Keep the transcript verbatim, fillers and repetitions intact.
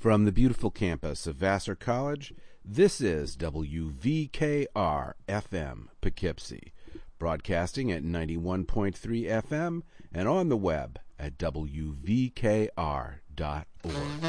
From the beautiful campus of Vassar College, this is W V K R F M Poughkeepsie, broadcasting at ninety-one point three F M and on the web at W V K R dot org.